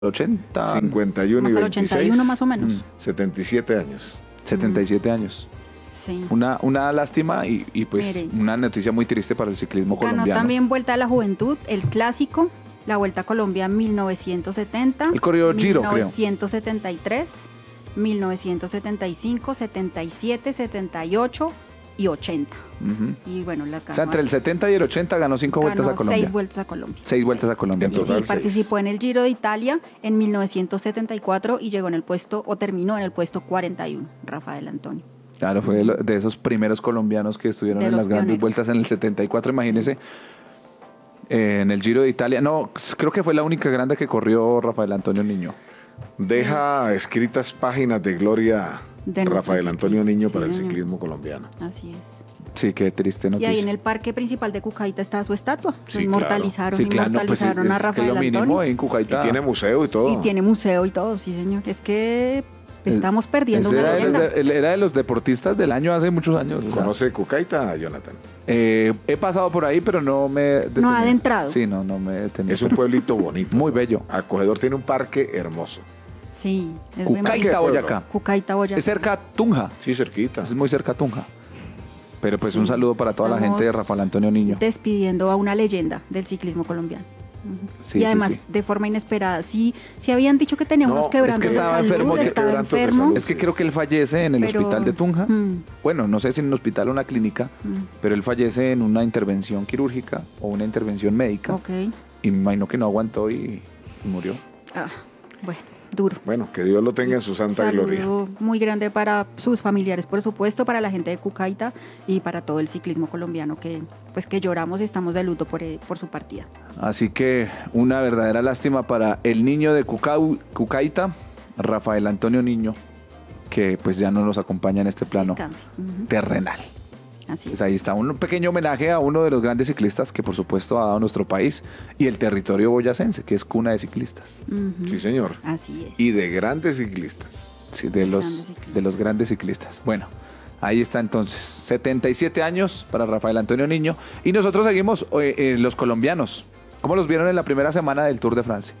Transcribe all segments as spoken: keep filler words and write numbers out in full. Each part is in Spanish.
ochenta. cincuenta y uno Más y al veintiséis. ochenta y uno más o menos. Mm. setenta y siete años. setenta y siete años. Sí. Una, una lástima y, y pues Mire. una noticia muy triste para el ciclismo Ganó colombiano. también Vuelta a la Juventud, el Clásico, la Vuelta a Colombia en mil novecientos setenta. El corrió Giro, creo. mil novecientos setenta y tres, mil novecientos setenta y cinco, setenta y siete, setenta y ocho y ochenta. Ujú. Y bueno, las ganó. O sea, entre el setenta y el ochenta ganó cinco ganó vueltas a Colombia. seis vueltas a Colombia. Seis vueltas a Colombia. En Y sí, total, seis. participó en el Giro de Italia en mil novecientos setenta y cuatro y llegó en el puesto, o terminó en el puesto cuarenta y uno, Rafael Antonio. Claro, fue de, lo- de esos primeros colombianos que estuvieron De en los las grandes pioneros. vueltas en el setenta y cuatro, imagínese. eh, en el Giro de Italia. No, creo que fue la única grande que corrió Rafael Antonio Niño. Deja escritas páginas de gloria De nuestro Rafael Antonio ciclismo, Niño sí, para el señor. ciclismo colombiano. Así es. Sí, qué triste Y noticia. ahí en el parque principal de Cucaita está su estatua. Lo Sí, inmortalizaron, Sí, claro, no, pues es, inmortalizaron a es que Rafael lo mínimo Antonio. en Y Cucaita. tiene museo y todo. Y tiene museo y todo, sí señor. Es que estamos perdiendo Ese una era, leyenda. de, él era de los deportistas del año hace muchos años. o sea, ¿Conoce Cucaita, Jonathan? eh, he pasado por ahí, pero no me he detenido. ha adentrado. Sí, no, no me he detenido. Es un pueblito bonito. Muy bello. Acogedor, tiene un parque hermoso. Sí, es muy Cucaita, bonito. Boyacá. Cucaita, Boyacá. Es cerca a Tunja. Sí, cerquita. Es muy cerca a Tunja. Pero pues Sí, un saludo para toda la estamos gente de Rafael Antonio Niño. Despidiendo a una leyenda del ciclismo colombiano. Ujú. Sí, y sí, además, sí. de forma inesperada. Sí, sí habían dicho que tenía No, unos es que quebrantos estaba de salud, enfermo, que estaba quebrantos de enfermo. salud. Es que creo que él fallece en el Pero, hospital de Tunja. mm. Bueno, no sé si en un hospital o una clínica, Mm. pero él fallece en una intervención quirúrgica o una intervención médica. Ok. Y me imagino que no aguantó y, y murió. Ah, bueno, duro. Bueno, que Dios lo tenga en su santa Saludo gloria. muy grande para sus familiares, por supuesto, para la gente de Cucaita y para todo el ciclismo colombiano que, pues, que lloramos y estamos de luto por, eh, por su partida. Así que una verdadera lástima para el niño de Cucau- Cucaita, Rafael Antonio Niño, que pues ya no nos acompaña en este plano Descanse. Ujú. terrenal. Así es. Pues ahí está un pequeño homenaje a uno de los grandes ciclistas que por supuesto ha dado nuestro país y el territorio boyacense, que es cuna de ciclistas. Ujú. Sí, señor. Así es. Y de grandes ciclistas. Sí, de, De los, grandes ciclistas. de los grandes ciclistas. Bueno, ahí está entonces, setenta y siete años para Rafael Antonio Niño. Y nosotros seguimos, eh, eh, los colombianos. ¿Cómo los vieron en la primera semana del Tour de Francia?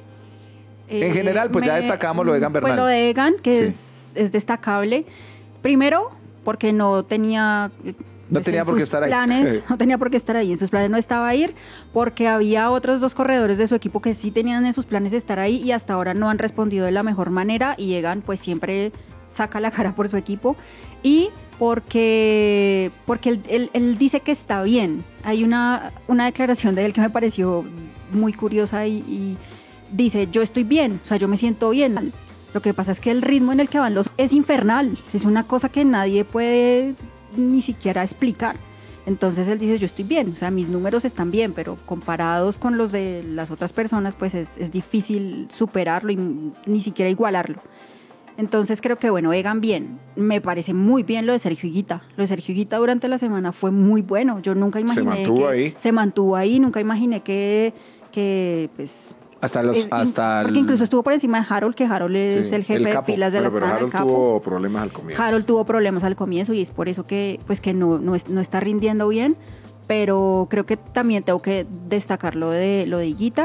En general, pues ya destacamos lo de Egan Bernal. Pues lo de Egan, que Sí. es, es destacable. Primero, porque no tenía... eh, No pues, tenía en por qué sus estar ahí. planes, no tenía por qué estar ahí. En sus planes no estaba ir, porque había otros dos corredores de su equipo que sí tenían en sus planes estar ahí y hasta ahora no han respondido de la mejor manera. Y Egan, pues siempre saca la cara por su equipo. Y porque, porque él, él- él dice que está bien. Hay una, una declaración de él que me pareció muy curiosa y, y dice, yo estoy bien, o sea, yo me siento bien. Lo que pasa es que el ritmo en el que van los es infernal, es una cosa que nadie puede ni siquiera explicar. Entonces él dice, yo estoy bien, o sea, mis números están bien, pero comparados con los de las otras personas, pues es, es difícil superarlo y ni siquiera igualarlo. Entonces creo que, bueno, Egan bien. Me parece muy bien lo de Sergio Higuita. Lo de Sergio Higuita durante la semana fue muy bueno. Yo nunca imaginé mantuvo que ahí. se mantuvo ahí, nunca imaginé que, que pues... Hasta los... es- hasta porque el- incluso estuvo por encima de Harold, que Harold es Sí, el jefe el de capo. filas de Bueno, la pero Astana, el Harold capo. tuvo problemas al comienzo. Harold tuvo problemas al comienzo y es por eso que, pues, que no, no, es- no está rindiendo bien, pero creo que también tengo que destacar lo de, lo de Higuita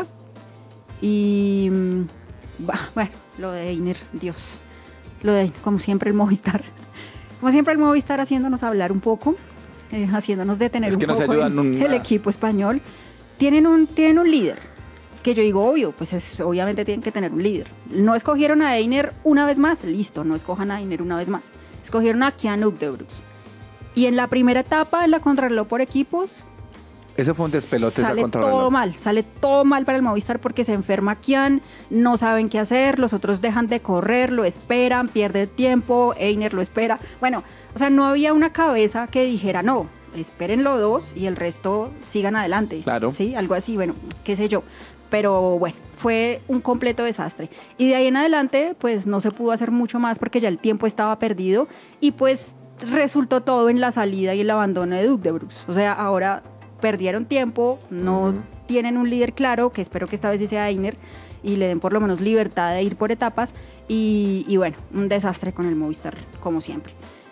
y, mm, bah, bueno, lo de Einer, Dios, lo de, como siempre, el Movistar, como siempre el Movistar haciéndonos hablar un poco, eh, haciéndonos detener Es que un no se poco ayudan el, un- el equipo español. Tienen un, tienen un líder, que yo digo, obvio, pues es, obviamente tienen que tener un líder. No escogieron a Einer una vez más, listo, no escojan a Einer una vez más. Escogieron a Kian Ucdebrooks. Y en la primera etapa, en la contrarreloj por equipos, Ese fue un despelote esa sale contrarreloj. todo mal, sale todo mal para el Movistar porque se enferma Kian, no saben qué hacer, los otros dejan de correr, lo esperan, pierde tiempo, Einer lo espera. Bueno, o sea, no había una cabeza que dijera, no, espérenlo dos y el resto sigan adelante. Claro. Sí, algo así, bueno, qué sé yo. Pero bueno, fue un completo desastre. Y de ahí en adelante, pues no se pudo hacer mucho más porque ya el tiempo estaba perdido y pues resultó todo en la salida y el abandono de Ucdebrooks. O sea, ahora perdieron tiempo, no Ujú. tienen un líder claro, que espero que esta vez sí sea Einer, y le den por lo menos libertad de ir por etapas. Y, y bueno, un desastre con el Movistar, como siempre.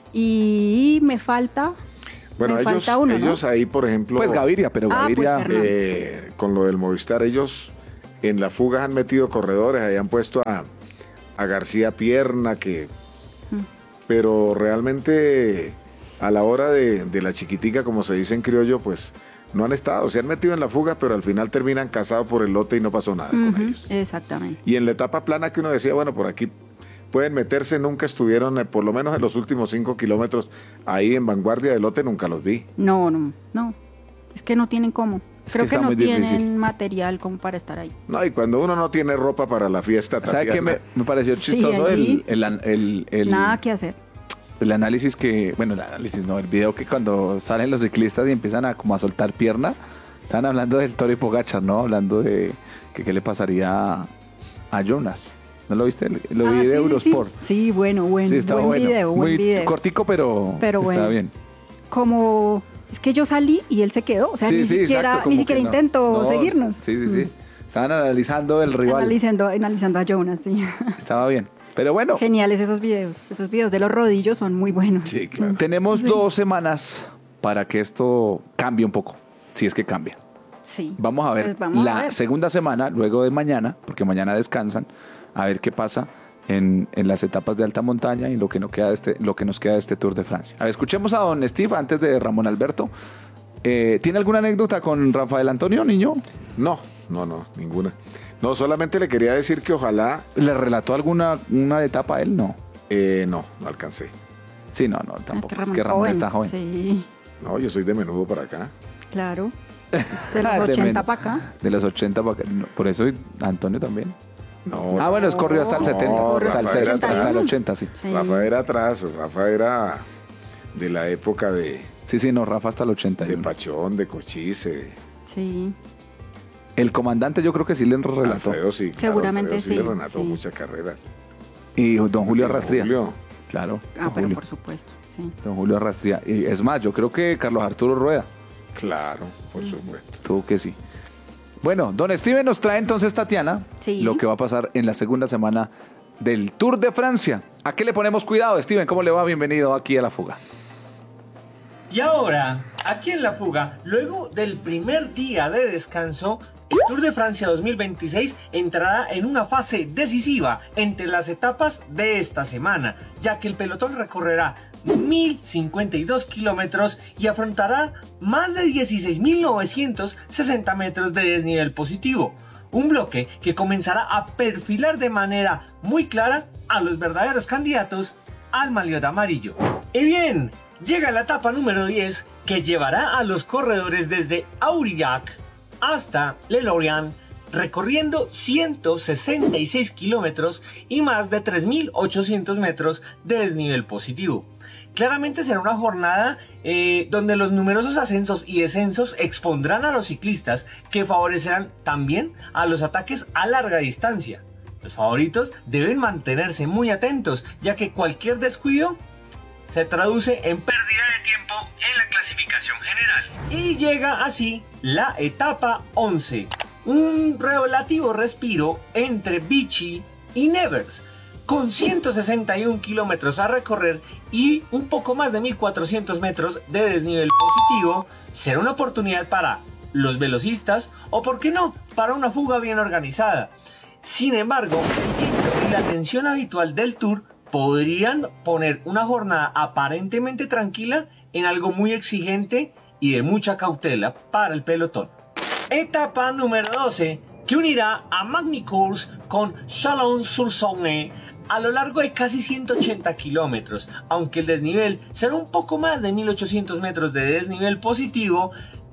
Y me falta... Bueno, me ellos, falta uno, ¿no? ellos ahí, por ejemplo, Pues Gaviria, pero Ah, pues Gaviria... Fernando. eh, con lo del Movistar, ellos en la fuga han metido corredores, ahí han puesto a, a García Pierna, que, mm. pero realmente a la hora de, de la chiquitica, como se dice en criollo, pues no han estado, se han metido en la fuga, pero al final terminan cazados por el lote y no pasó nada uh-huh, con ellos. Exactamente. Y en la etapa plana que uno decía, bueno, por aquí pueden meterse, nunca estuvieron, eh, por lo menos en los últimos cinco kilómetros, ahí en vanguardia del lote, nunca los vi. No, no, no, es que no tienen cómo. Es Creo que, que no tienen difícil. material como para estar ahí. No, y cuando uno no tiene ropa para la fiesta, ¿sabe qué me, me pareció chistoso? Sí, el, el, el, el, Nada que hacer. El análisis que, bueno, el análisis no, el video que cuando salen los ciclistas y empiezan a como a soltar pierna, están hablando del Toro y Pogačar, ¿no? Hablando de que qué le pasaría a, a Jonas. ¿No lo viste? Lo vi ah, de sí, Eurosport. Sí, sí, bueno, bueno, sí, buen bueno. video, buen Muy video. cortico, pero, pero está bueno. bien. Como, es que yo salí y él se quedó, o sea, sí, ni sí, siquiera, exacto, ni siquiera intentó no, seguirnos. Sí, sí, sí. Mm. Estaban analizando el rival. Analizando, analizando a Jonas, sí. Estaba bien. Pero bueno. Geniales esos videos. Esos videos de los rodillos son muy buenos. Sí, claro. Tenemos sí. dos semanas para que esto cambie un poco, si es que cambia. Sí. Vamos a ver pues vamos la a ver. segunda semana, luego de mañana, porque mañana descansan, a ver qué pasa en, en las etapas de alta montaña y lo que, no queda de este, lo que nos queda de este Tour de Francia. A ver, escuchemos a don Steve antes de Ramón Alberto. Eh, ¿Tiene alguna anécdota con Rafael Antonio, niño? No, no, no, ninguna. No, solamente le quería decir que ojalá... ¿Le relató alguna una etapa a él? No. Eh, no, no alcancé. Sí, no, no, tampoco. Es que Ramón, es que Ramón joven, está joven. Sí. No, yo soy de menudo para acá. Claro. De los ochenta para acá. De los ochenta para acá. No, por eso Antonio también. No. Ah, bueno, es corrió hasta el setenta. No, hasta, el setenta hasta el ochenta, sí. sí. Rafa era atrás. Rafa era de la época de... Sí, sí, no, Rafa hasta el ochenta. De Pachón, de Cochise. Sí. El comandante yo creo que sí le relató. Alfredo, sí, claro, seguramente Alfredo sí. sí. le relató sí. muchas carreras. Y don Julio y Arrastría. Julio. Claro. Ah, pero Julio. por supuesto, sí. Don Julio Arrastría. Y es más, yo creo que Carlos Arturo Rueda. Claro, por mm. supuesto. Tuvo que sí. Bueno, don Steven nos trae entonces, Tatiana, sí. lo que va a pasar en la segunda semana del Tour de Francia. ¿A qué le ponemos cuidado, Steven? ¿Cómo le va? Bienvenido aquí a La Fuga. Y ahora, aquí en La Fuga, luego del primer día de descanso, el Tour de Francia dos mil veintiséis entrará en una fase decisiva entre las etapas de esta semana, ya que el pelotón recorrerá mil cincuenta y dos kilómetros y afrontará más de dieciséis mil novecientos sesenta metros de desnivel positivo. Un bloque que comenzará a perfilar de manera muy clara a los verdaderos candidatos al maillot amarillo. Y bien, llega la etapa número diez, que llevará a los corredores desde Aurillac hasta Le Lorient, recorriendo ciento sesenta y seis kilómetros y más de tres mil ochocientos metros de desnivel positivo. Claramente será una jornada eh, donde los numerosos ascensos y descensos expondrán a los ciclistas, que favorecerán también a los ataques a larga distancia. Los favoritos deben mantenerse muy atentos, ya que cualquier descuido se traduce en pérdida de tiempo en la clasificación general. Y llega así la etapa once, un relativo respiro entre Vichy y Nevers, con ciento sesenta y un kilómetros a recorrer y un poco más de mil cuatrocientos metros de desnivel positivo. Será una oportunidad para los velocistas o, por qué no, para una fuga bien organizada. Sin embargo, el tiempo y la tensión habitual del Tour podrían poner una jornada aparentemente tranquila en algo muy exigente y de mucha cautela para el pelotón. Etapa número doce, que unirá a Magny-Cours con Chalon-sur-Saône a lo largo de casi ciento ochenta kilómetros, aunque el desnivel será un poco más de mil ochocientos metros de desnivel positivo.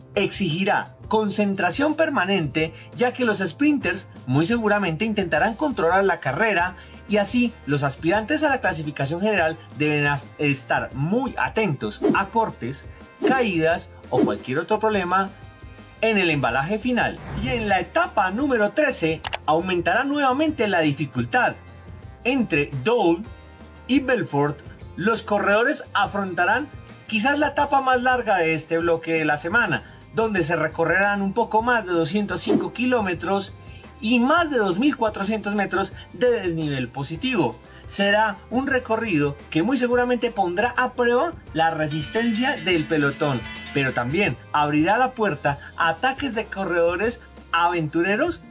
Exigirá concentración permanente, ya que los sprinters muy seguramente intentarán controlar la carrera, y así los aspirantes a la clasificación general deben estar muy atentos a cortes, caídas o cualquier otro problema en el embalaje final. Y en la etapa número trece aumentará nuevamente la dificultad. Entre Dole y Belfort, los corredores afrontarán quizás la etapa más larga de este bloque de la semana, donde se recorrerán un poco más de doscientos cinco kilómetros y más de dos mil cuatrocientos metros de desnivel positivo. Será un recorrido que muy seguramente pondrá a prueba la resistencia del pelotón, pero también abrirá la puerta a ataques de corredores aventureros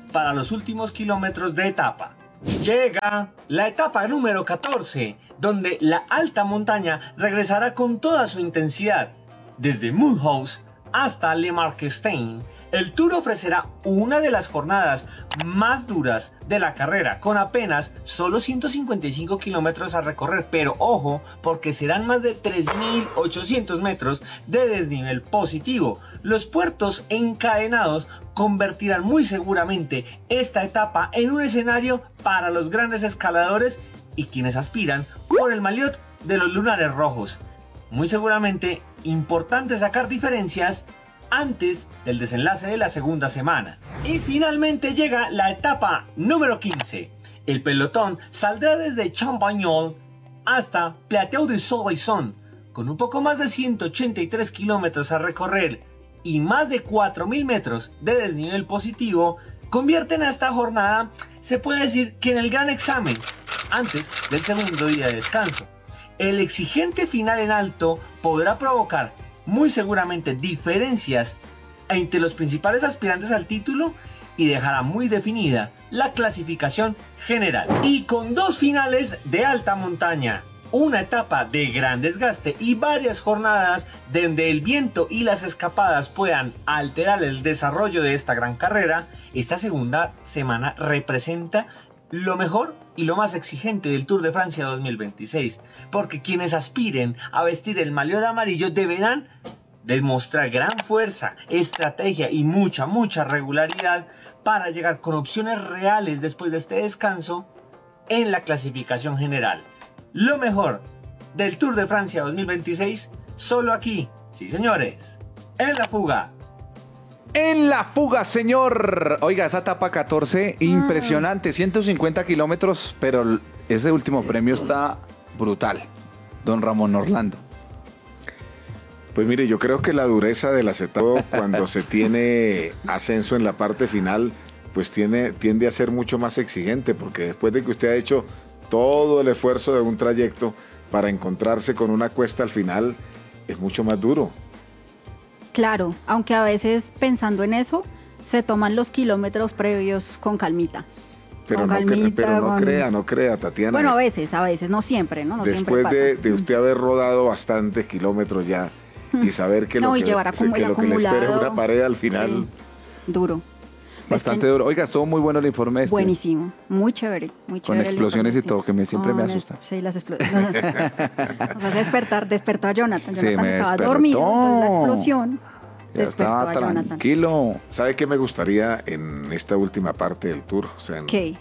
para los últimos kilómetros de etapa. Llega la etapa número catorce, donde la alta montaña regresará con toda su intensidad. Desde Mulhouse hasta Le Marquestein, el Tour ofrecerá una de las jornadas más duras de la carrera, con apenas solo ciento cincuenta y cinco kilómetros a recorrer, pero ojo, porque serán más de tres mil ochocientos metros de desnivel positivo. Los puertos encadenados convertirán muy seguramente esta etapa en un escenario para los grandes escaladores y quienes aspiran por el maillot de los lunares rojos. Muy seguramente importante sacar diferencias antes del desenlace de la segunda semana. Y finalmente llega la etapa número quince. El pelotón saldrá desde Champagnol hasta Plateau de Soleilson, con un poco más de ciento ochenta y tres kilómetros a recorrer y más de cuatro mil metros de desnivel positivo, convierten a esta jornada, se puede decir que en el gran examen, antes del segundo día de descanso. El exigente final en alto podrá provocar muy seguramente diferencias entre los principales aspirantes al título y dejará muy definida la clasificación general. Y con dos finales de alta montaña, una etapa de gran desgaste y varias jornadas donde el viento y las escapadas puedan alterar el desarrollo de esta gran carrera, esta segunda semana representa lo mejor y lo más exigente del Tour de Francia dos mil veintiséis, porque quienes aspiren a vestir el maillot de amarillo deberán demostrar gran fuerza, estrategia y mucha, mucha regularidad para llegar con opciones reales después de este descanso en la clasificación general. Lo mejor del Tour de Francia dos mil veintiséis, solo aquí, sí señores, en la fuga. En la fuga, señor. Oiga, esa etapa catorce, impresionante, ciento cincuenta kilómetros, pero ese último premio está brutal, don Ramón Orlando. Pues mire, yo creo que la dureza de las etapas cuando se tiene ascenso en la parte final, pues tiene, tiende a ser mucho más exigente, porque después de que usted ha hecho todo el esfuerzo de un trayecto para encontrarse con una cuesta al final, es mucho más duro. Claro, aunque a veces pensando en eso, se toman los kilómetros previos con calmita. Pero, con no, calmita, pero no con... crea, no crea, Tatiana. Bueno, a veces, a veces, no siempre, ¿no? no Después siempre de, de usted haber rodado bastantes kilómetros ya y saber que, no, lo, y que, acumu- que lo que le espera es una pared al final. Sí, duro. Bastante duro. Oiga, estuvo muy bueno el informe este. Buenísimo, muy chévere, muy chévere. Con explosiones y este. todo, que me, siempre oh, me asusta. Sí, las explosiones. Nos hace despertar, despertó a Jonathan. Sí, Jonathan me estaba despertó. dormido, entonces la explosión Ya despertó estaba a Jonathan. tranquilo. ¿Sabe qué me gustaría en esta última parte del tour? O sea, en- ¿Qué?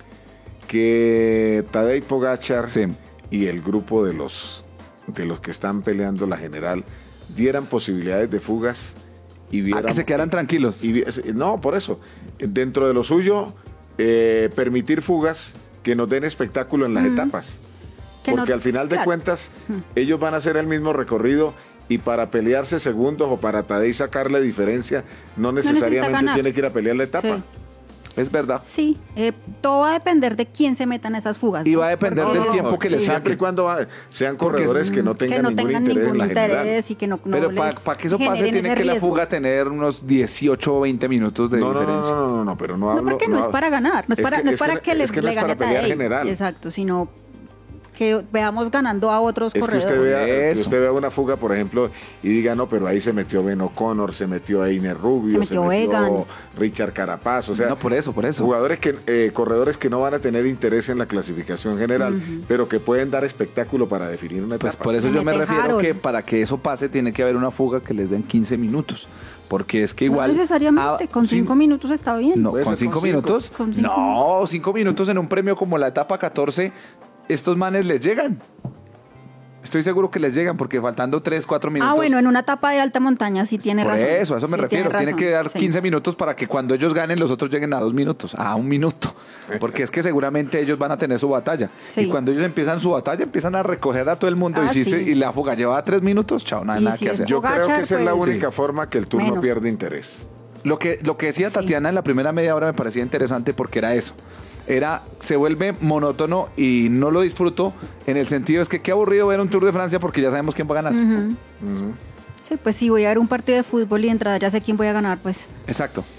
que Tadej Pogačar Sí. y el grupo de los, de los que están peleando la general dieran posibilidades de fugas y vieran... Ah, que se quedaran tranquilos. y vi- no, por eso. Dentro de lo suyo, eh, permitir fugas que nos den espectáculo en las Ujú. etapas. Que Porque no- al final de claro. cuentas, Ujú. ellos van a hacer el mismo recorrido y para pelearse segundos o para Tadej sacarle diferencia, no necesita necesariamente ganar. tiene que ir a pelear la etapa. Sí. Es verdad. Sí, eh, todo va a depender de quién se meta en esas fugas. Y ¿no? va a depender Porque- del tiempo que le siempre y saquen. cuando va- sean Porque corredores es- que no tengan que no ningún tengan interés ningún en la general. interés y que no, no Pero para les que eso pase generen tiene ese que la riesgo. fuga tener unos dieciocho o veinte minutos de No, no, no, diferencia. no, no, no, pero no No, hablo... porque no, es hablo- para ganar, no es, Es para, que- no es es que para no- que, le, es que no le es para gane a pelear Tadej. general. Exacto, sino que veamos ganando a otros Es que corredores. usted, vea, que Eso. usted vea una fuga, por ejemplo, y diga, no, pero ahí se metió Ben O'Connor, se metió Einer Rubio, Se metió Egan. Richard Carapaz, o sea, No, por eso, por eso. jugadores que, eh, corredores que no van a tener interés en la clasificación general, Ujú. pero que pueden dar espectáculo para definir una etapa. Pues por eso yo me Mete refiero Harold. que para que eso pase tiene que haber una fuga que les den quince minutos. Porque es que igual... No necesariamente, ah, con sí, cinco minutos está bien. No, Puede con ser cinco con cinco. minutos. Con cinco. No, cinco minutos en un premio como la etapa catorce, estos manes les llegan. Estoy seguro que les llegan porque faltando tres, cuatro minutos. Ah, bueno, en una etapa de alta montaña sí tiene Por razón. eso, a eso me Sí, refiero. Tiene razón, que dar sí. quince minutos para que cuando ellos ganen los otros lleguen a dos minutos, a un minuto. Porque es que seguramente ellos van a tener su batalla. Sí. Y cuando ellos empiezan su batalla, empiezan a recoger a todo el mundo. Ah, y, si sí. se- y la fuga lleva tres minutos, chao, nada, Y nada si que es hacer. Yo creo Pogačar, que esa es la pues, única sí. forma que el tour no Menos. pierde interés. Lo que, lo que decía Sí. Tatiana en la primera media hora me parecía interesante porque era eso. Era, se vuelve monótono y no lo disfruto en el sentido es que qué aburrido ver un Tour de Francia porque ya sabemos quién va a ganar. Ujú. Ujú. Sí, pues si voy a ver un partido de fútbol y de entrada ya sé quién voy a ganar, pues Exacto.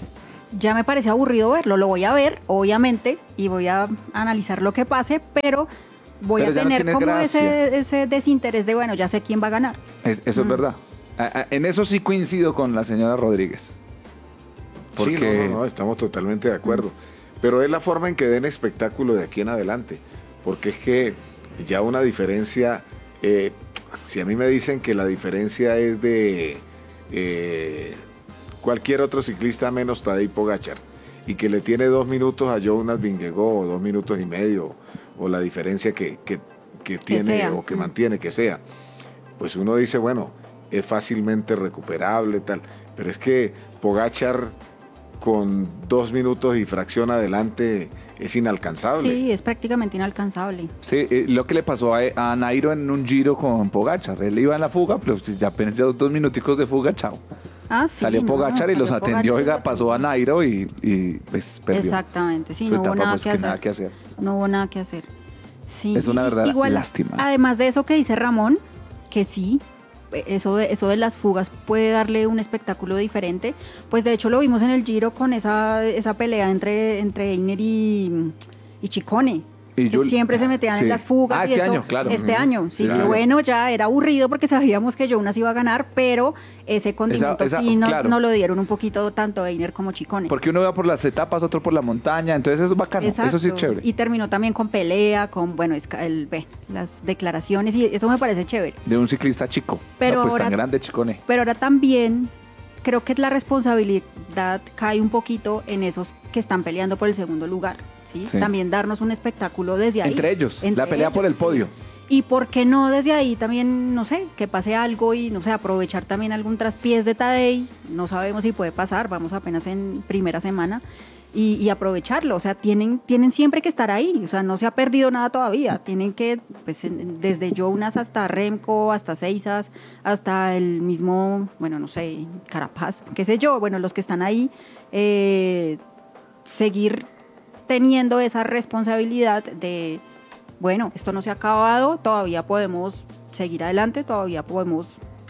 ya me parece aburrido verlo. Lo voy a ver, obviamente, y voy a analizar lo que pase, pero voy Pero a ya no tener tiene como gracia. ese, ese desinterés de, bueno, ya sé quién va a ganar. Es- eso es verdad. A- a- En eso sí coincido con la señora Rodríguez. Porque Sí, no, no, no, estamos totalmente de acuerdo. Pero es la forma en que den espectáculo de aquí en adelante. Porque es que ya una diferencia, eh, si a mí me dicen que la diferencia es de eh, cualquier otro ciclista menos Tadej Pogačar y que le tiene dos minutos a Jonas Vingegaard o dos minutos y medio o la diferencia que, que, que tiene sea. o que Mm. mantiene, que sea, pues uno dice, bueno, es fácilmente recuperable, tal. Pero es que Pogačar con dos minutos y fracción adelante es inalcanzable. Sí, es prácticamente inalcanzable. sí, eh, lo que le pasó a, a Nairo en un giro con Pogačar. Él iba en la fuga, pero si ya apenas ya dos minuticos de fuga, chao. Ah, sí, Salió no, Pogačar y salió los atendió, Pogačar y oiga, los pasó a atendió. Nairo y, y pues perdió. Exactamente, sí, Su no hubo, etapa, nada, pues, que que hacer. nada que hacer. No hubo nada que hacer. Sí, Es una y- verdadera igual, lástima. Además de eso que dice Ramón, que sí, eso de, eso de las fugas puede darle un espectáculo diferente. Pues de hecho lo vimos en el Giro con esa, esa pelea entre, entre Einer y, y Ciccone. Y que yo- siempre se metían sí. en las fugas. Ah, y este eso- año, claro. Este Ujú. año, sí, Claro. que bueno, ya era aburrido porque sabíamos que Jonas iba a ganar, pero ese condimento esa- sí no, claro. no lo dieron un poquito tanto Einer como Ciccone. Porque uno va por las etapas, otro por la montaña, entonces eso es bacano, eso sí es Exacto. chévere. Y terminó también con pelea, con, bueno, es ca- el, ve, las declaraciones, y eso me parece chévere. De un ciclista chico. Pero no, pues ahora- tan grande, Chicone. Pero ahora también creo que la responsabilidad cae un poquito en esos que están peleando por el segundo lugar, ¿sí? Sí. También darnos un espectáculo desde ahí. Entre ellos, Entre la pelea por el sí. podio. Y por qué no desde ahí también, no sé, que pase algo y, no sé, aprovechar también algún traspiés de Tadej. No sabemos si puede pasar, vamos apenas en primera semana. Y, y aprovecharlo, o sea, tienen, tienen siempre que estar ahí, o sea, no se ha perdido nada todavía, tienen que, pues, en- desde Jonas hasta Remco, hasta Seisas, hasta el mismo, bueno, no sé, Carapaz, qué sé yo, bueno, los que están ahí, eh, seguir teniendo esa responsabilidad de, bueno, esto no se ha acabado, todavía podemos seguir adelante, todavía podemos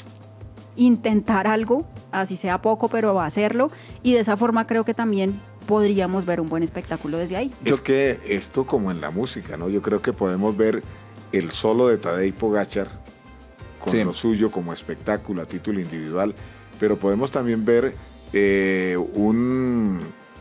intentar algo, así sea poco, pero va a hacerlo, y de esa forma creo que también podríamos ver un buen espectáculo desde ahí. Es que esto como en la música, ¿no? Yo creo que podemos ver el solo de Tadej Pogačar con Sí. lo suyo como espectáculo a título individual, pero podemos también ver eh, un,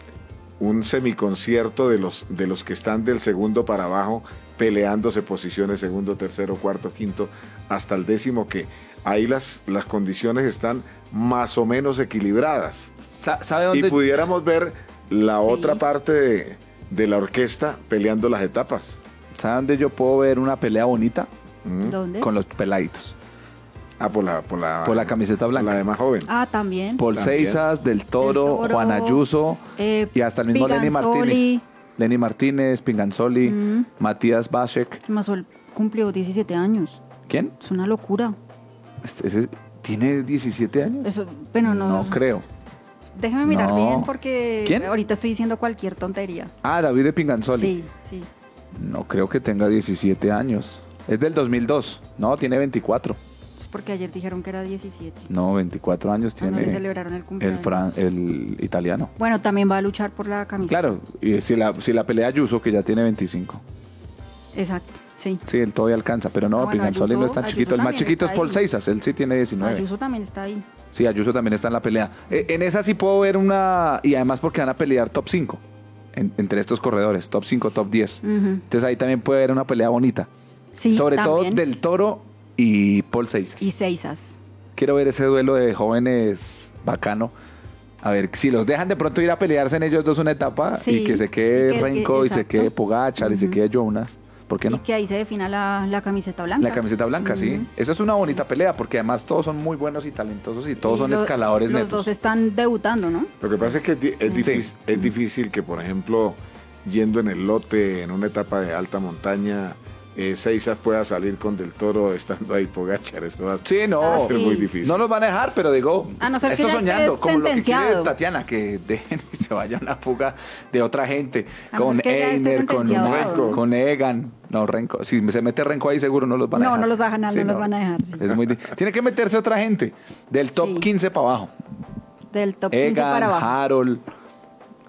un semiconcierto de los, de los que están del segundo para abajo peleándose posiciones segundo, tercero, cuarto, quinto, hasta el décimo, que ahí las, las condiciones están más o menos equilibradas. Sa- ¿Sabe Y dónde? pudiéramos ver la Sí. otra parte de, de la orquesta peleando las etapas. ¿Sabe dónde yo puedo ver una pelea bonita? ¿Mm? ¿Dónde? Con los peladitos. Ah, por la, por la, Por la camiseta blanca. La de más joven. Ah, también. Paul También. Seisas, Del Toro, Del Toro, Juan Ayuso eh, y hasta el mismo Lenny Piganzoli. Martínez. Lenny Martínez, Pinganzoli, Mm. Matías Basek. Masol cumplió diecisiete años, ¿Quién? es una locura. Este- ese- ¿Tiene diecisiete años? Eso, bueno, no, No creo. déjeme mirar No. bien porque ¿Quién? ahorita estoy diciendo cualquier tontería. Ah, David de Pinganzoli. Sí, sí. No creo que tenga diecisiete años. Es del dos mil dos. No, tiene veinticuatro. Es porque ayer dijeron que era diecisiete. No, veinticuatro años Ah, no tiene le celebraron el el, cumpleaños. fran- el italiano. Bueno, también va a luchar por la camiseta. Claro, y si la, si la pelea Ayuso, que ya tiene veinticinco. Exacto, sí. Sí, él todavía alcanza, pero no, Ah, bueno, Pinganzoli no Ayuso- es tan Ayuso chiquito. El más también chiquito es está Paul ahí. Seisas, él sí tiene diecinueve. Ayuso también está ahí. Sí, Ayuso también está en la pelea. Eh, en esa sí puedo ver una... Y además porque van a pelear top cinco en- entre estos corredores, top cinco, top diez. Ujú. Entonces ahí también puede haber una pelea bonita. Sí, Sobre también. todo Del Toro y Paul Seisas. Y Seisas. Quiero ver ese duelo de jóvenes bacano. A ver, si los dejan de pronto ir a pelearse en ellos dos una etapa Sí, y que se quede y que- Renko y se exacto. quede Pogačar y se Ujú. quede Jonas. ¿Por qué Y no? que ahí se defina la, la camiseta blanca. La camiseta blanca, sí. Ujú. Esa es una bonita pelea porque además todos son muy buenos y talentosos y todos Y son lo- escaladores Los netos. dos están debutando, ¿no? Lo que pasa es que es, di- es, difícil, es difícil que, por ejemplo, yendo en el lote, en una etapa de alta montaña, eh, Seisas pueda salir con Del Toro estando ahí Pogačar. Eso va a Sí, no. va a ser sí. muy difícil. No los van a dejar, pero digo, A no ser que esto ya soñando, esté como lo que quiere sentenciado. Tatiana, que dejen y se vaya a una fuga de otra gente, A no con ser que ya esté Einer, con, sentenciado. Renko, con Egan, no, Renko, si se mete Renko ahí seguro no los van a No, dejar. no los van a- no los van a dejar, sí. Es muy di- Tiene que meterse otra gente, del top Sí. quince para abajo. Del top quince para Egan, abajo. Harold,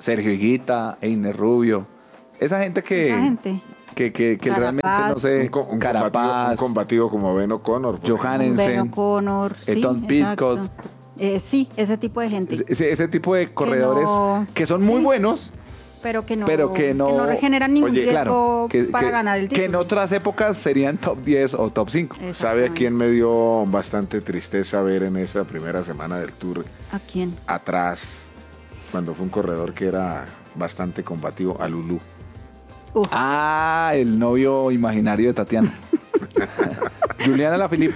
Sergio Higuita, Einer Rubio. Esa gente que... Esa gente. Que, que, que Carapaz. realmente no sé... Un, co- un Carapaz, combativo, un combativo como Ben O'Connor. por Johannesen. Ben O'Connor, sí, Eton exacto. Pitcock. Eh, sí, ese tipo de gente. Ese, ese tipo de corredores que, no- son muy sí. buenos, pero que no, pero que no- generan ningún Oye, riesgo claro, que, para que- ganar el que título. en otras épocas serían top diez o top cinco. ¿Sabe a Exactamente. quién me dio bastante tristeza ver en esa primera semana del Tour? ¿A quién? Atrás, cuando fue un corredor que era bastante combativo, a Lulú. Uf, Ah, el novio imaginario de Tatiana. Juliana Alaphilippe.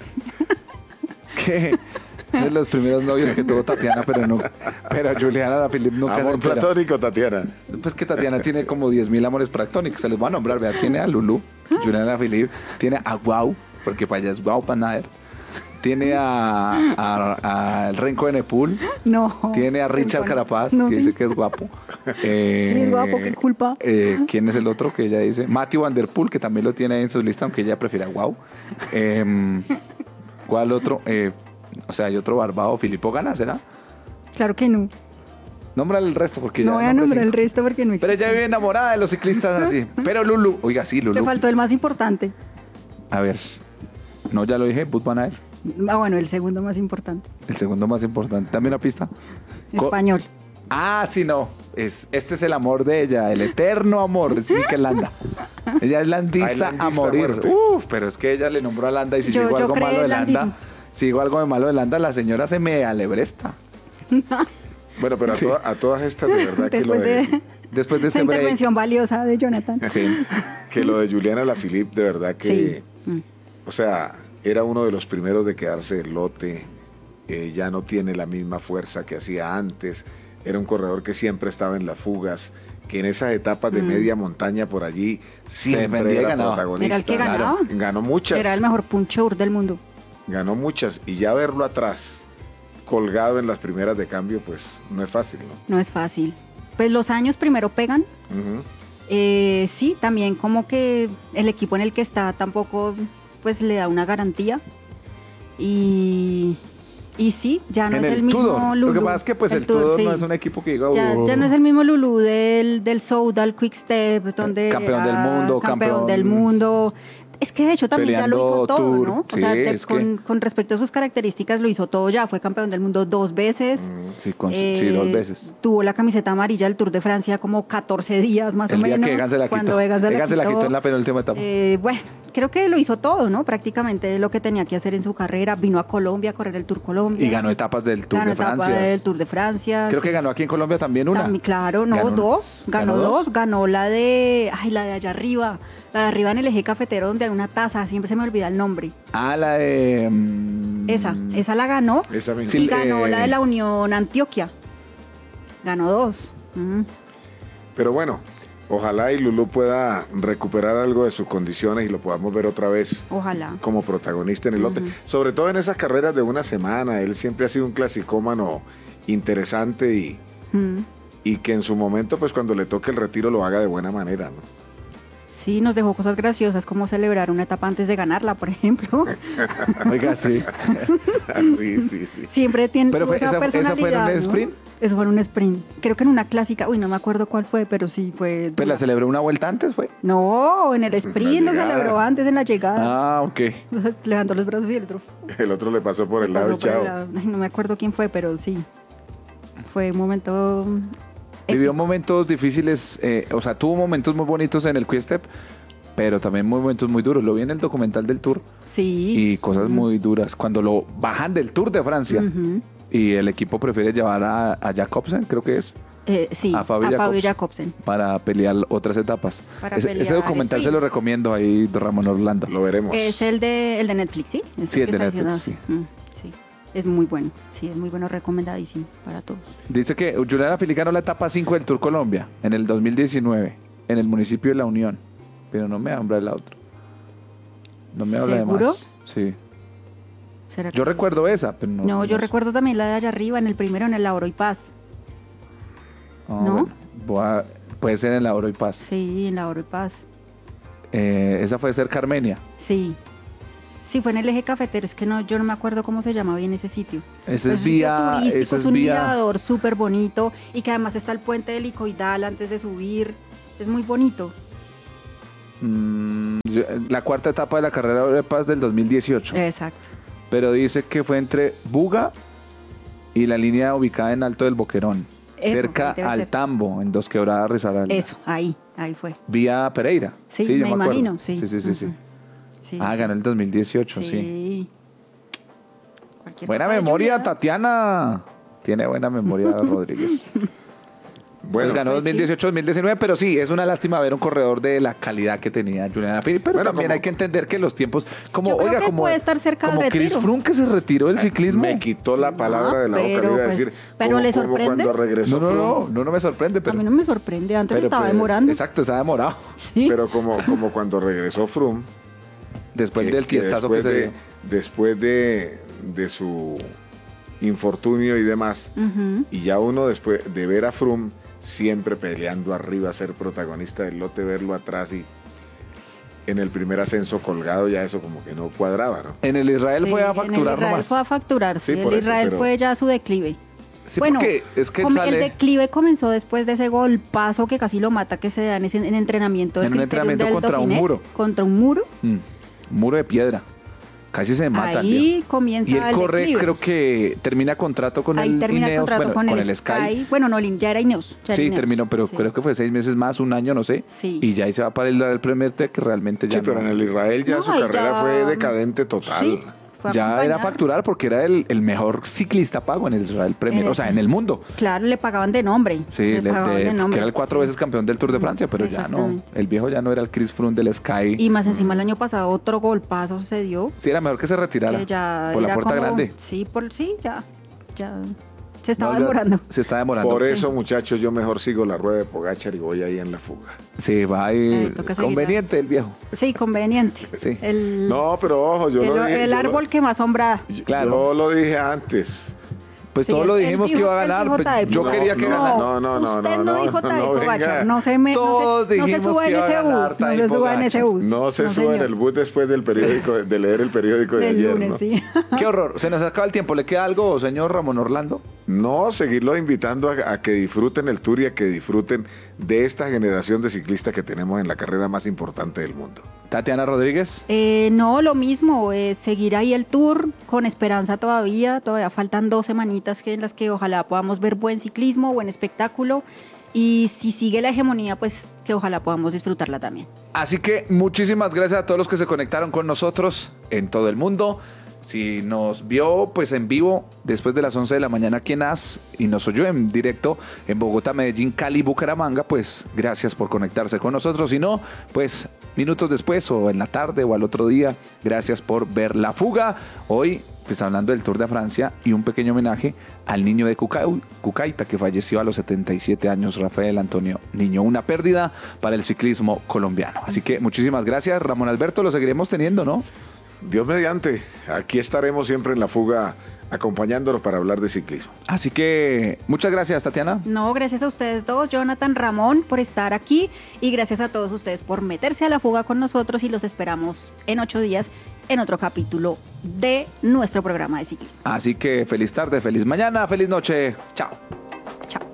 Que es de los primeros novios que tuvo Tatiana, pero no, pero Juliana Alaphilippe nunca se Amor entera. platónico, Tatiana. Pues que Tatiana tiene como diez mil amores platónicos, se los voy a nombrar, vea, tiene a Lulú, Juliana Alaphilippe, tiene a Guau, porque para allá es Guau Panader, tiene a, a, a el Renko de Nepal, no. tiene a Richard Carapaz, No, que sí. dice que es guapo. Eh, Sí, es guapo, qué culpa. eh, ¿Quién es el otro que ella dice? Matthew Van Der Poel, que también lo tiene ahí en su lista, aunque ella prefiere a Guau. Eh, ¿Cuál otro? Eh, o sea, hay otro barbado, Filippo Ganna, ¿será? Claro que no. Nómbrale el resto, porque No ya voy a nombré nombrar el cinco. resto porque no Pero existe. ella vive enamorada de los ciclistas así. Pero Lulu, oiga, sí, Le Lulu. faltó el más importante. A ver, no, ya lo dije, Wout van Aert, Ah, bueno, el segundo más importante. el segundo más importante. Dame una pista. Co- Español. Ah, sí, no. Es, este es el amor de ella, el eterno amor, es Mikel Landa. Ella es landista, Ah, es landista a morir. muerte. Uf, pero es que ella le nombró a Landa y si Yo- digo yo algo creé malo de el Landa, landismo. si digo algo de malo de Landa, la señora se me alebresta. Bueno, pero a, Sí. toda- a todas estas, de verdad que lo Después de, de Después de esa este break. intervención valiosa de Jonathan. Sí. que lo de Juliana Alaphilippe, de verdad que, Sí. Mm. o sea, era uno de los primeros de quedarse el lote, eh, ya no tiene la misma fuerza que hacía antes, era un corredor que siempre estaba en las fugas, que en esas etapas de Mm. media montaña por allí siempre defendía y era ganaba. protagonista. Era el que Claro. ganaba. Ganó muchas, Era el mejor puncheur del mundo. ganó muchas, y ya verlo atrás, colgado en las primeras de cambio, pues no es fácil, ¿no? No es fácil. Pues los años primero pegan. Ujú. Eh, sí, también como que el equipo en el que está tampoco pues le da una garantía. Y, y sí, ya no En es el, el mismo Tudor. Lulú. Lo que pasa es que pues el, Tudor sí. no es un equipo que diga... Ya, "Oh". ya no es el mismo Lulú del, del Soudal Quick Step, donde Campeón era del mundo, campeón, campeón- del mundo. Es que de hecho también ya lo Peleando hizo todo, Tour. ¿no? O Sí, sea, de- es que- con, con respecto a sus características lo hizo todo ya. Fue campeón del mundo dos veces. Sí, con- sí, Eh, dos veces. Tuvo la camiseta amarilla del Tour de Francia como catorce días más El o día menos. que Egan se la quitó. Cuando Egan se la Egan se la quitó. quitó en la penúltima etapa. Eh, bueno, creo que lo hizo todo, ¿no? Prácticamente lo que tenía que hacer en su carrera. Vino a Colombia a correr el Tour Colombia. Y ganó etapas del Tour Ganó de etapa Francia. del Tour de Francia. Creo sí. que ganó aquí en Colombia también una. También, claro, no, Ganó- dos. Ganó, ¿ganó dos? dos? Ganó la de. Ay, la de allá arriba. La de arriba en el eje cafetero donde hay una taza. Siempre se me olvida el nombre. Ah, la de... mm, Esa, esa la ganó. Esa misma. Sí, y ganó eh, la de la Unión Antioquia. Ganó dos. Mm. Pero bueno, ojalá y Lulú pueda recuperar algo de sus condiciones y lo podamos ver otra vez Ojalá. como protagonista en el lote. Sobre todo en esas carreras de una semana. Él siempre ha sido un clasicómano interesante y, Mm. y que en su momento, pues cuando le toque el retiro, lo haga de buena manera, ¿no? Sí, nos dejó cosas graciosas como celebrar una etapa antes de ganarla, por ejemplo. Oiga, sí. sí, sí, sí. Siempre tiene Pero tuvo fue- esa esa- esa fue en un personalidad, ¿no? sprint. Eso fue en un sprint. Creo que en una clásica. Uy, no me acuerdo cuál fue, pero sí fue. Pues la dura. celebró una vuelta antes, ¿fue? No, en el sprint lo llegada. celebró antes en la llegada. Ah, ok. Levantó los brazos y el otro. El otro le pasó por el lado y pasó por el chao. lado. Ay, no me acuerdo quién fue, pero sí. Fue un momento. Vivió momentos difíciles, eh, o sea, tuvo momentos muy bonitos en el Quick Step, pero también momentos muy duros. Lo vi en el documental del Tour Sí. y cosas muy duras. Cuando lo bajan del Tour de Francia Ujú. y el equipo prefiere llevar a, a Jacobsen, creo que es, Eh, sí, a Fabio Jacobsen. Jacobsen. para pelear otras etapas. Para Ese, pelear ese documental se lo sprints. recomiendo ahí, de Ramón Orlando. Lo veremos. Es el de, el de Netflix, ¿sí? Es Sí, el que de está Netflix, diciendo, mm, sí. Es muy bueno. Sí, es muy bueno, recomendadísimo para todos. Dice que Juliana Alaphilippe ganó la etapa cinco del Tour Colombia en el dos mil diecinueve en el municipio de La Unión, pero no me habla de la otra. No me habla de ¿Seguro? más. Sí. ¿Será Yo que- recuerdo esa, pero no. No, yo sé. recuerdo también la de allá arriba, en el primero, en el Lauro y Paz. Ah, ¿no? bueno, voy a- puede ser en la Oro y Paz. Sí, en Lauro y Paz. Eh, esa fue cerca a Armenia. Sí. Sí, fue en el eje cafetero, es que no, yo no me acuerdo cómo se llama bien ese sitio. Ese es es vía, turístico, ese es es un vía, mirador súper bonito y que además está el puente helicoidal antes de subir, es muy bonito. mm, la cuarta etapa de la carrera de Paz del dos mil dieciocho. Exacto. Pero dice que fue entre Buga y la línea ubicada en Alto del Boquerón, Eso, cerca ahí debe al ser. Tambo, en Dos Quebradas, Risaralda. Eso, ahí, ahí fue. Vía Pereira. Sí, yo me acuerdo. imagino, sí. Sí, sí, sí. sí. Ujú. Sí, ah, sí. ganó el dos mil dieciocho, sí. Sí. Cualquier Buena cosa de memoria, lluvia. Tatiana. Tiene buena memoria Rodríguez. Bueno, pues ganó pues dos mil dieciocho dos mil diecinueve, pero sí, es una lástima ver un corredor de la calidad que tenía Julián Alaphilippe, pero Bueno, también como- hay que entender que los tiempos, como, Yo creo oiga, que como, puede estar cerca del como Chris retiro. Froome que se retiró del ciclismo. me quitó la palabra de la boca, pero, le iba a pues, decir. pero como- ¿le como sorprende? cuando regresó No, no, no, Froome, no, no me sorprende, pero... A mí no me sorprende, antes pero, estaba pues, demorando. Exacto, estaba demorado. Sí. pero como, como cuando regresó Froome, Después que- del que tiestazo que después se de, dio. después de, de su infortunio y demás, Ujú. y ya uno después de ver a Froome siempre peleando arriba, ser protagonista del lote, verlo atrás y en el primer ascenso colgado, ya eso como que no cuadraba, ¿no? En el Israel Sí, fue a en el facturar Israel nomás. fue a facturar, sí. Sí, por el eso, Israel pero- fue ya a su declive. Sí, bueno, porque es que él com- sale... el declive comenzó después de ese golpazo que casi lo mata que se da en ese en entrenamiento. En del un Criterium entrenamiento del contra un Dauphiné, muro. Contra un muro. Mm, muro de piedra. Casi se mata el Ahí viejo. comienza Y él el corre, declive. creo que termina contrato con Ahí el termina el Ineos, contrato bueno, con, con el, Sky. Bueno, no, ya era Ineos. ya era Sí, Ineos. terminó, pero Sí. creo que fue seis meses más, un año, no sé. Sí. Y ya ahí se va para el, el Premier Tech, que realmente ya Sí, pero no- en el Israel ya No, su ahí carrera ya- fue decadente total. Sí, fue a ya era acompañar. facturar porque era el, el mejor ciclista pago en el Israel Premier, En el- o sea, en el mundo. Claro, le pagaban de nombre. Sí, le de- pagaban de- de nombre. que era el cuatro veces campeón del Tour de Francia, pero ya no. Exactamente. El viejo ya no era el Chris Froome del Sky. Y más encima el año pasado otro golpazo se dio. Sí, era mejor que se retirara que ya por la era puerta como- grande. Sí, por sí, ya. Ya. Se estaba No, demorando. Se está demorando. Por eso, muchachos, yo mejor sigo la rueda de Pogacar y voy ahí en la fuga. Sí, va ahí. Eh, toca seguir Conveniente el viejo. Sí, conveniente. Sí. El, No, pero ojo, yo el, lo dije. el yo árbol lo- que más sombra. yo- Claro. Yo lo dije antes. Pues Sí, todos él- lo él dijimos dijo- que iba a él ganar. dijo pero Tadej. yo No, quería que no, ganara. no, no, no, usted no, no, no, dijo no, Tadej no, Pogacar. venga. No se me, Todos no se, no se dijimos suba que en iba a ese ganar bus. No Tadej se suba en ese Pogacar. bus. No se suba en señor. el bus después del periódico, de leer el periódico de Del ayer, lunes, ¿no? sí. Qué horror. Se nos acaba el tiempo. ¿Le queda algo, señor Ramón Orlando? No, seguirlos invitando a, a que disfruten el Tour y a que disfruten de esta generación de ciclistas que tenemos en la carrera más importante del mundo. Tatiana Rodríguez. Eh, no, lo mismo, eh, seguir ahí el tour con esperanza todavía, todavía faltan dos semanitas que, en las que ojalá podamos ver buen ciclismo, buen espectáculo y si sigue la hegemonía, pues que ojalá podamos disfrutarla también. Así que muchísimas gracias a todos los que se conectaron con nosotros en todo el mundo. Si nos vio pues en vivo después de las once de la mañana aquí en A S y nos oyó en directo en Bogotá, Medellín, Cali, Bucaramanga, pues gracias por conectarse con nosotros. Si no, pues minutos después o en la tarde o al otro día, gracias por ver La Fuga. Hoy pues hablando del Tour de Francia y un pequeño homenaje al niño de Cucay- Cucaita que falleció a los setenta y siete años, Rafael Antonio Niño. Una pérdida para el ciclismo colombiano. Así que muchísimas gracias, Ramón Alberto, lo seguiremos teniendo, ¿no? Dios mediante, aquí estaremos siempre en la fuga acompañándolos para hablar de ciclismo. Así que muchas gracias, Tatiana. No, gracias a ustedes dos, Jonathan, Ramón, por estar aquí y gracias a todos ustedes por meterse a la fuga con nosotros y los esperamos en ocho días en otro capítulo de nuestro programa de ciclismo. Así que feliz tarde, feliz mañana, feliz noche. Chao.